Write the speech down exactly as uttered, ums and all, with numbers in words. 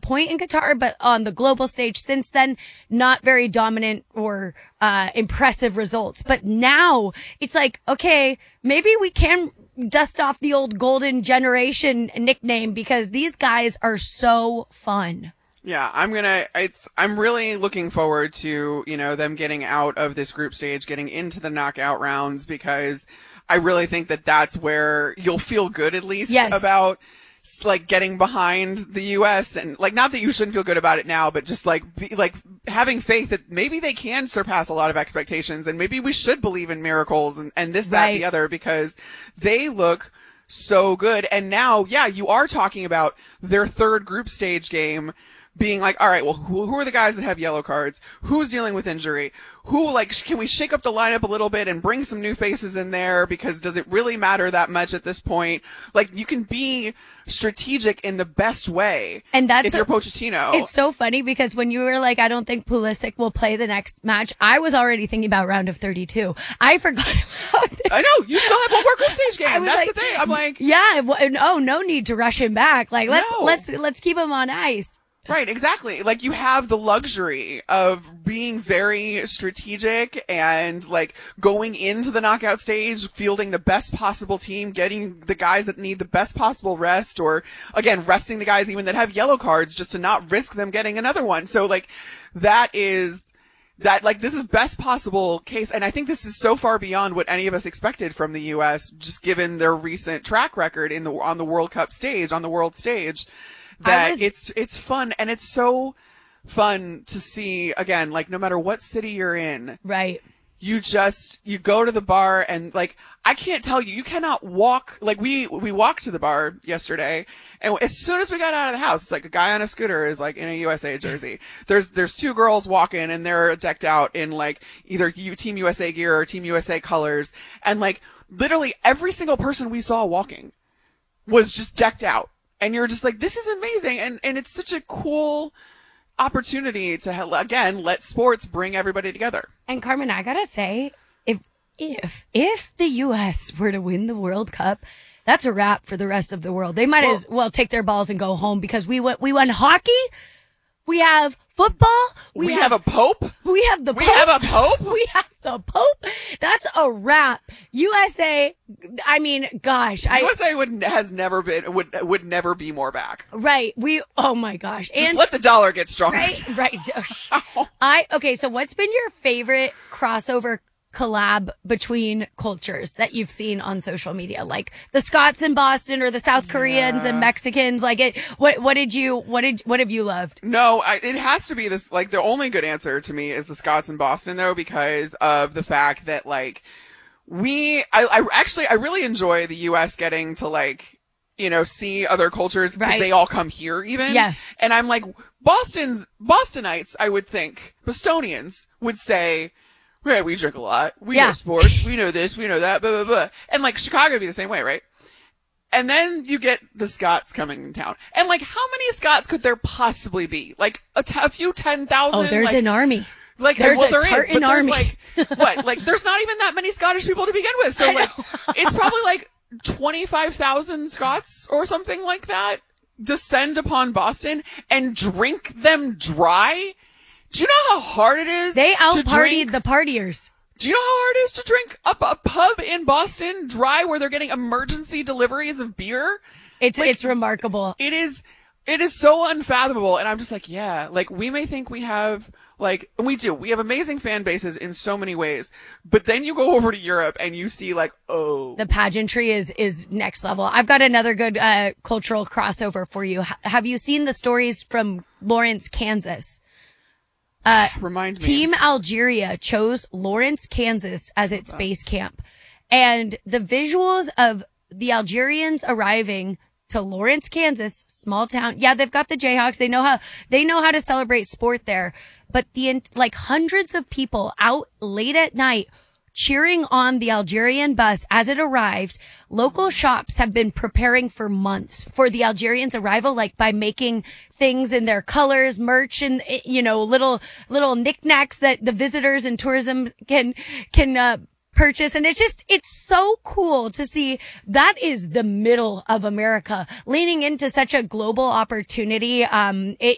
point in Qatar, but on the global stage since then, not very dominant or uh impressive results. But now it's like, okay, maybe we can dust off the old golden generation nickname because these guys are so fun. Yeah, I'm gonna, it's, I'm really looking forward to, you know, them getting out of this group stage, getting into the knockout rounds, because I really think that that's where you'll feel good, at least, yes. about, like, getting behind the U S and, like, not that you shouldn't feel good about it now, but just, like, be, like, having faith that maybe they can surpass a lot of expectations, and maybe we should believe in miracles and, and this, that, right. the other, because they look so good. And now, yeah, you are talking about their third group stage game being like, all right, well, who, who are the guys that have yellow cards? Who's dealing with injury? Who, like, can we shake up the lineup a little bit and bring some new faces in there? Because does it really matter that much at this point? Like, you can be strategic in the best way. And that's if you're Pochettino. It's so funny because when you were like, I don't think Pulisic will play the next match, I was already thinking about round of thirty-two. I forgot about this. I know, you still have one more group stage game. That's like, the thing. I'm like, yeah, oh, no need to rush him back. Like, let's, no. let's, let's keep him on ice. Right, exactly. Like, you have the luxury of being very strategic and, like, going into the knockout stage, fielding the best possible team, getting the guys that need the best possible rest, or, again, resting the guys even that have yellow cards just to not risk them getting another one. So, like, that is, that, like, this is best possible case, and I think this is so far beyond what any of us expected from the U S, just given their recent track record in the, on the World Cup stage, on the world stage. That was, it's, it's fun, and it's so fun to see, again, like, no matter what city you're in. Right. You just, you go to the bar and, like, I can't tell you, you cannot walk, like, we, we walked to the bar yesterday, and as soon as we got out of the house, it's like a guy on a scooter is, like, in a U S A jersey. There's, there's two girls walking, and they're decked out in, like, either Team U S A gear or Team U S A colors, and, like, literally every single person we saw walking was just decked out. And you're just like, this is amazing. And, and it's such a cool opportunity to, again, let sports bring everybody together. And Carmen, I gotta say, if, if, if the U S were to win the World Cup, that's a wrap for the rest of the world. They might well, as well take their balls and go home because we went, we won hockey. We have football. We, we have, have a pope. We have the we pope. We have a pope. We have the pope. That's a wrap. U S A. I mean, gosh. U S A I, would has never been would would never be more back. Right. We. Oh my gosh. Just and, let the dollar get stronger. Right. Right. I. Okay. So, what's been your favorite crossover collab between cultures that you've seen on social media, like the Scots in Boston or the South Koreans yeah. and Mexicans? Like it, what, what did you, what did, what have you loved? No, I, it has to be this, like the only good answer to me is the Scots in Boston though, because of the fact that like we, I, I actually, I really enjoy the U S getting to like, you know, see other cultures because right. they all come here even. Yeah. And I'm like, Boston's, Bostonites, I would think, Bostonians would say, yeah, we drink a lot. We yeah. know sports. We know this. We know that. Blah, blah, blah. And like Chicago would be the same way, right? And then you get the Scots coming in town. And like, how many Scots could there possibly be? Like a, t- a few ten thousand? Oh, there's like, an army. Like, there's well, a there is, but there's army. like, what? Like, there's not even that many Scottish people to begin with. So like, it's probably like twenty-five thousand Scots or something like that descend upon Boston and drink them dry. Do you know how hard it is? They out-partied drink, the partiers. Do you know how hard it is to drink up a pub in Boston dry where they're getting emergency deliveries of beer? It's like, it's remarkable. It is it is so unfathomable. And I'm just like, yeah, like we may think we have like, and we do, we have amazing fan bases in so many ways, but then you go over to Europe and you see like, oh. The pageantry is, is next level. I've got another good, uh, cultural crossover for you. H- have you seen the stories from Lawrence, Kansas? Uh, Remind me. Team Algeria chose Lawrence, Kansas as its base camp. And the visuals of the Algerians arriving to Lawrence, Kansas, small town. Yeah, they've got the Jayhawks. They know how, they know how to celebrate sport there. But the, like hundreds of people out late at night cheering on the Algerian bus as it arrived. Local shops have been preparing for months for the Algerians' arrival, like by making things in their colors, merch, and, you know, little, little knickknacks that the visitors and tourism can, can, uh, purchase. And it's just, it's so cool to see that is the middle of America leaning into such a global opportunity. Um, it,